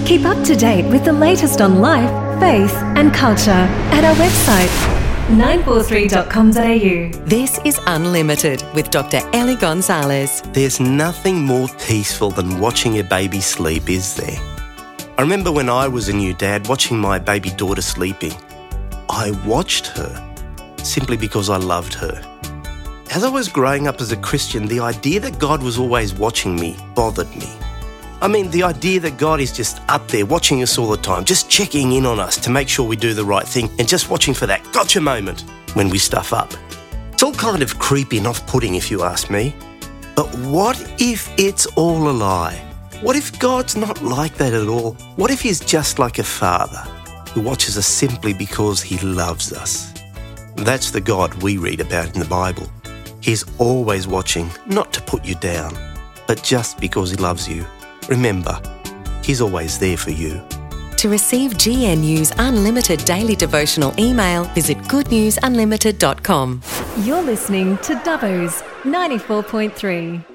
Keep up to date with the latest on life, faith and culture at our website 943.com.au. This is Unlimited with Dr. Ellie Gonzalez. There's nothing more peaceful than watching a baby sleep, is there? I remember when I was a new dad watching my baby daughter sleeping. I watched her simply because I loved her. As I was growing up as a Christian, the idea that God was always watching me bothered me. I mean, the idea that God is just up there watching us all the time, just checking in on us to make sure we do the right thing and just watching for that gotcha moment when we stuff up. It's all kind of creepy and off-putting if you ask me. But what if it's all a lie? What if God's not like that at all? What if he's just like a father who watches us simply because he loves us? That's the God we read about in the Bible. He's always watching, not to put you down, but just because he loves you. Remember, he's always there for you. To receive GNU's Unlimited daily devotional email, visit goodnewsunlimited.com. You're listening to Dubbo's 94.3.